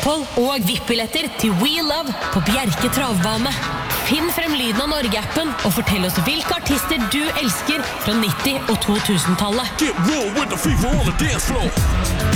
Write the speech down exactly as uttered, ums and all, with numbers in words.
opphold og V I P-billetter til We Love på Bjerke Travbane. Finn frem lyden av Norge-appen og fortell oss hvilke artister du elsker fra nitti- og to tusen-tallet. Get raw with the fever on the dance floor.